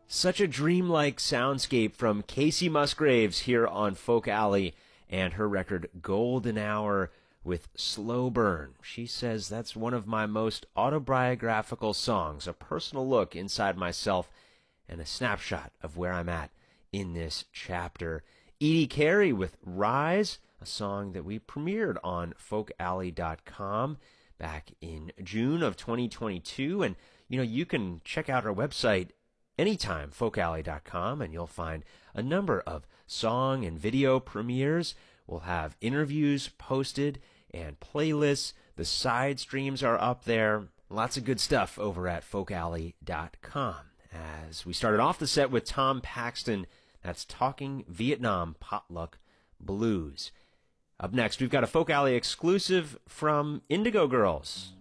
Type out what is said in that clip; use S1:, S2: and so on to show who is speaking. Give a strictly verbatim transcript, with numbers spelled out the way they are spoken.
S1: Such a dreamlike soundscape from Casey Musgraves here on Folk Alley and her record Golden Hour with Slow Burn. She says that's one of my most autobiographical songs, a personal look inside myself and a snapshot of where I'm at in this chapter. Edie Carey with Rise, a song that we premiered on folk alley dot com back in June of twenty twenty-two. And, you know, you can check out our website anytime, folk alley dot com, and you'll find a number of song and video premieres. We'll have interviews posted and playlists. The side streams are up there. Lots of good stuff over at folk alley dot com. As we started off the set with Tom Paxton, that's Talking Vietnam Potluck Blues. Up next, we've got a Folk Alley exclusive from Indigo Girls.